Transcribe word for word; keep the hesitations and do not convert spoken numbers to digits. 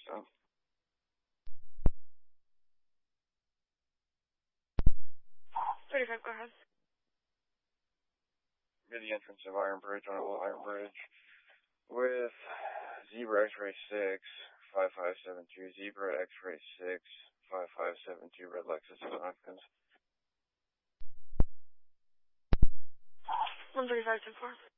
Stone. thirty-five, go ahead. Near the entrance of Iron Bridge, on Old Iron Bridge, with Zebra X-Ray six, five five seven two, Zebra X-Ray six, five five seven two, Red Lexus in Hopkins. one thirty-five, ten four.